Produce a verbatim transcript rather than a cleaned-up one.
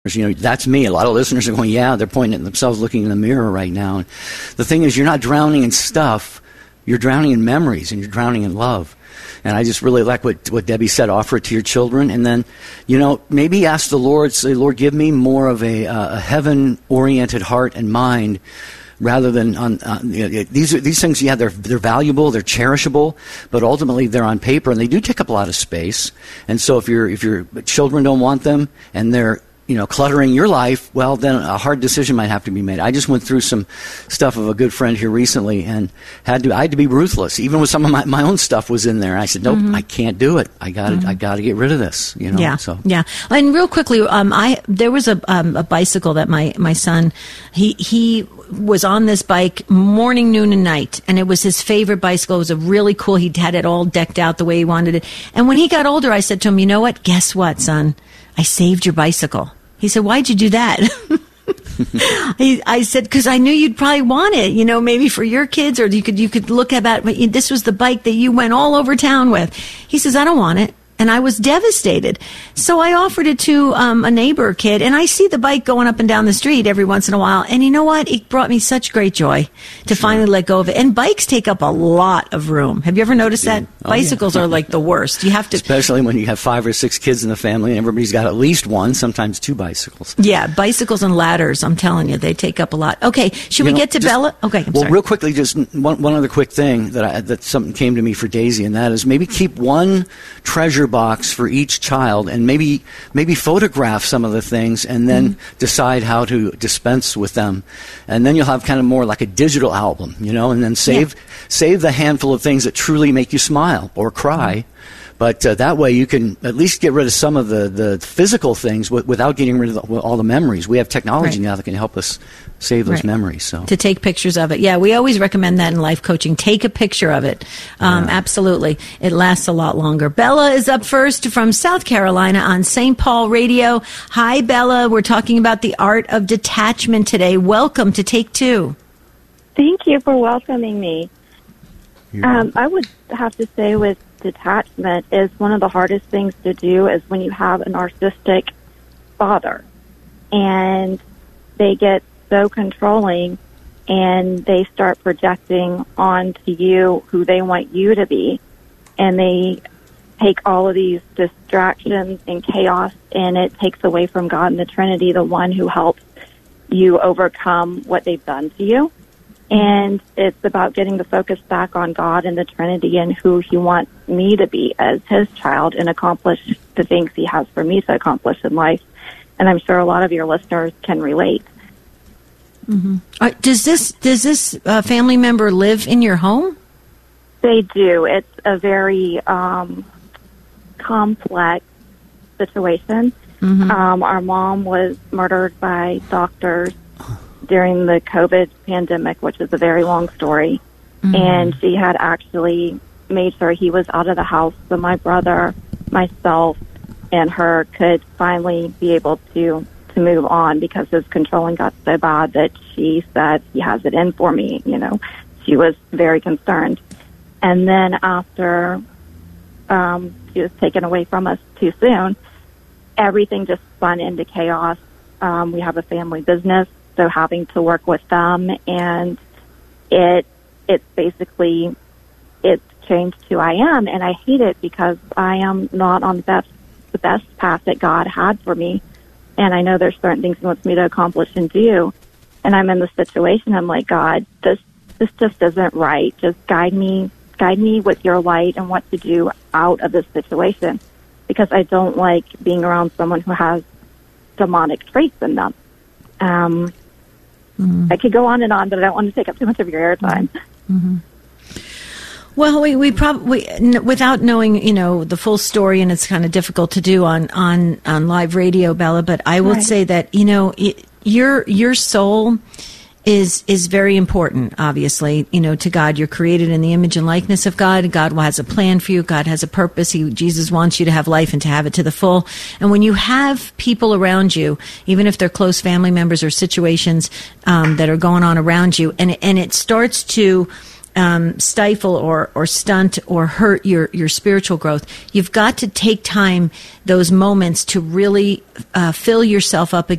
You know, that's me. A lot of listeners are going, yeah, they're pointing at themselves, looking in the mirror right now. And the thing is, you're not drowning in stuff. You're drowning in memories, and you're drowning in love. And I just really like what, what Debbie said, offer it to your children. And then, you know, maybe ask the Lord, say, Lord, give me more of a, uh, a heaven-oriented heart and mind rather than on, uh, you know, these are, these things, yeah, they're, they're valuable, they're cherishable, but ultimately they're on paper, and they do take up a lot of space. And so if your if your children don't want them, and they're you know, cluttering your life, well, then a hard decision might have to be made. I just went through some stuff of a good friend here recently, and had to I had to be ruthless. Even with some of my, my own stuff was in there. I said, nope, mm-hmm. I can't do it. I got mm-hmm. I got to get rid of this. You know. Yeah. So yeah. And real quickly, um, I there was a um, a bicycle that my my son he he. was on this bike morning, noon, and night, and it was his favorite bicycle. It was a really cool. He had it all decked out the way he wanted it. And when he got older, I said to him, "You know what? Guess what, son? I saved your bicycle." He said, "Why'd you do that?" he, I said, "Because I knew you'd probably want it. You know, maybe for your kids, or you could you could look at it. But this was the bike that you went all over town with." He says, "I don't want it." And I was devastated. So I offered it to um, a neighbor kid, and I see the bike going up and down the street every once in a while. And you know what? It brought me such great joy to sure. finally let go of it. And bikes take up a lot of room. Have you ever noticed that? Oh, Bicycles yeah. are like the worst. You have to, especially when you have five or six kids in the family, and everybody's got at least one, sometimes two bicycles. Yeah, bicycles and ladders. I'm telling you, they take up a lot. Okay, should you we know, get to just, Bella? Okay, I'm well, sorry. real quickly, just one, one other quick thing that I, that something came to me for Daisy, and that is maybe keep one treasure box for each child, and maybe maybe photograph some of the things, and then mm-hmm. decide how to dispense with them, and then you'll have kind of more like a digital album, you know, and then save yeah. save the handful of things that truly make you smile or cry. Mm-hmm. But uh, that way you can at least get rid of some of the, the physical things w- without getting rid of the, all the memories. We have technology right. now that can help us save those right. memories. So to take pictures of it. Yeah, we always recommend that in life coaching. Take a picture of it. Um, yeah. Absolutely. It lasts a lot longer. Bella is up first from South Carolina on Saint Paul Radio. Hi, Bella. We're talking about the art of detachment today. Welcome to Take Two. Thank you for welcoming me. Um, I would have to say with detachment is one of the hardest things to do is when you have a narcissistic father and they get so controlling and they start projecting onto you who they want you to be, and they take all of these distractions and chaos, and it takes away from God and the Trinity, the one who helps you overcome what they've done to you. And it's about getting the focus back on God and the Trinity and who He wants me to be as His child and accomplish the things He has for me to accomplish in life. And I'm sure a lot of your listeners can relate. Mm-hmm. Uh, does this does this uh, family member live in your home? They do. It's a very um, complex situation. Mm-hmm. Um, our mom was murdered by doctors during the COVID pandemic, which is a very long story. Mm-hmm. And she had actually made sure he was out of the house so my brother, myself, and her could finally be able to, to move on, because his controlling got so bad that she said, he has it in for me. You know, she was very concerned. And then after um, she was taken away from us too soon, everything just spun into chaos. Um, we have a family business, so having to work with them, and it it's basically it's changed who I am, and I hate it because I am not on the best the best path that God had for me, and I know there's certain things He wants me to accomplish and do, and I'm in this situation. I'm like, God, this this just isn't right. Just guide me, guide me with Your light and what to do out of this situation, because I don't like being around someone who has demonic traits in them. Um, mm-hmm. I could go on and on, but I don't want to take up too much of your airtime. Mm-hmm. Well, we, we probably, n- without knowing, you know, the full story, and it's kind of difficult to do on, on, on live radio, Bella, but I will right. say that, you know, it, your, your soul is, is very important, obviously, you know, to God. You're created in the image and likeness of God. God has a plan for you. God has a purpose. He, Jesus wants you to have life and to have it to the full. And when you have people around you, even if they're close family members or situations, um, that are going on around you, and, and it starts to, Um, stifle or, or stunt or hurt your, your spiritual growth, you've got to take time, those moments, to really uh, fill yourself up